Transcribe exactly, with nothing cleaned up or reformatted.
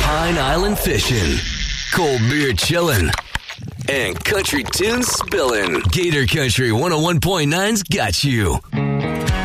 Pine Island fishing, cold beer chilling, and country tunes spilling. Gator Country one oh one point nine's got you.